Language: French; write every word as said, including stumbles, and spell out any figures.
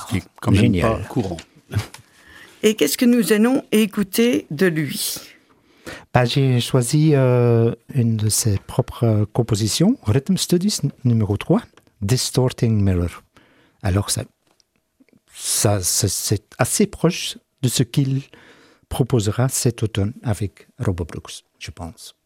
Ce qui est quand même Génial. pas courant. Et qu'est-ce que nous allons écouter de lui? Bah, j'ai choisi euh, une de ses propres compositions, Rhythm Studies n- numéro trois, Distorting Mirror. Alors, ça, ça, ça, c'est assez proche de ce qu'il proposera cet automne avec Robert Brooks, je pense.